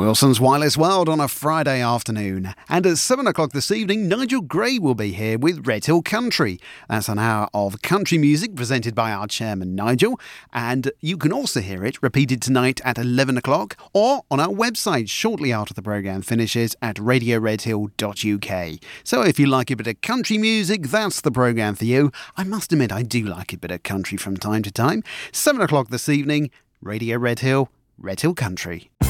Wilson's Wireless World on a Friday afternoon. And at 7 o'clock this evening, Nigel Gray will be here with Red Hill Country. That's an hour of country music presented by our chairman, Nigel. And you can also hear it repeated tonight at 11 o'clock or on our website shortly after the programme finishes at radioredhill.uk. So if you like a bit of country music, that's the programme for you. I must admit, I do like a bit of country from time to time. 7 o'clock this evening, Radio Red Hill, Red Hill Country.